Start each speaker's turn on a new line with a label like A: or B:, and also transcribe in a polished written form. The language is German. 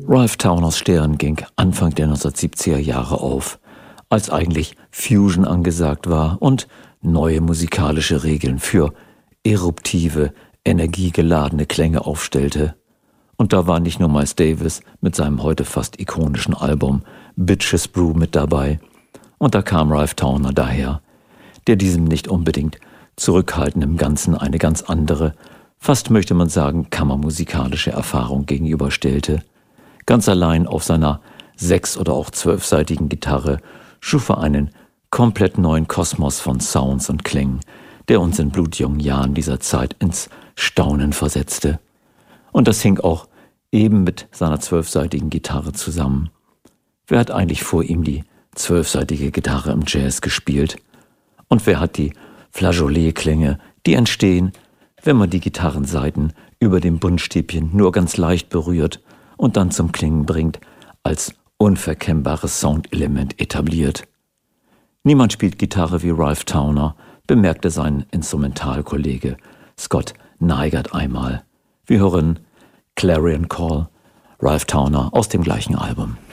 A: Ralph Tauners Stern ging Anfang der 1970er Jahre auf, als eigentlich Fusion angesagt war und neue musikalische Regeln für eruptive, energiegeladene Klänge aufstellte. Und da war nicht nur Miles Davis mit seinem heute fast ikonischen Album Bitches Brew mit dabei. Und da kam Ralph Towner daher, der diesem nicht unbedingt zurückhaltenden Ganzen eine ganz andere, fast möchte man sagen kammermusikalische Erfahrung gegenüberstellte. Ganz allein auf seiner 6- oder auch 12-seitigen Gitarre schuf er einen komplett neuen Kosmos von Sounds und Klängen, der uns in blutjungen Jahren dieser Zeit ins Staunen versetzte. Und das hing auch eben mit seiner 12-seitigen Gitarre zusammen. Wer hat eigentlich vor ihm die 12-seitige Gitarre im Jazz gespielt? Und wer hat die Flageolet-Klänge, die entstehen, wenn man die Gitarrensaiten über dem Buntstäbchen nur ganz leicht berührt und dann zum Klingen bringt, als unverkennbares Soundelement etabliert? Niemand spielt Gitarre wie Ralph Towner, bemerkte sein Instrumentalkollege Scott Neigert einmal. Wir hören Clarion Call, Ralph Towner aus dem gleichen Album.